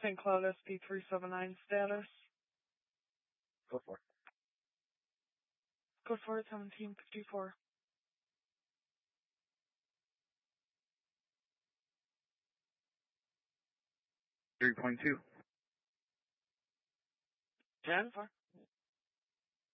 St. Cloud SP379 status. Go for it. Code for it, 1754. 3.2. 10-4.